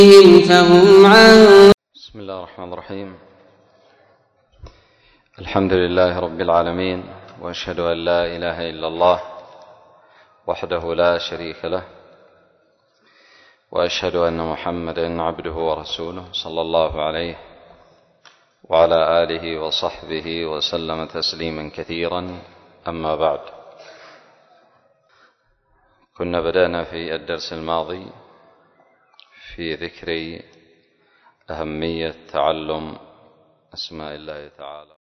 فهم عن. بسم الله الرحمن الرحيم. الحمد لله رب العالمين، وأشهد أن لا إله إلا الله وحده لا شريك له، وأشهد أن محمدا عبده ورسوله صلى الله عليه وعلى آله وصحبه وسلم تسليما كثيرا. أما بعد، كنا بدأنا في الدرس الماضي في ذكر أهمية تعلم أسماء الله تعالى